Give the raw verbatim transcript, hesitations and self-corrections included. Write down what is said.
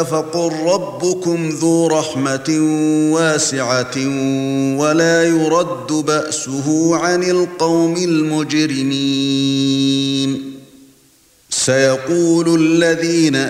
فقل ربكم ذو رحمة واسعة ولا يرد بأسه عن القوم المجرمين. سيقول الذين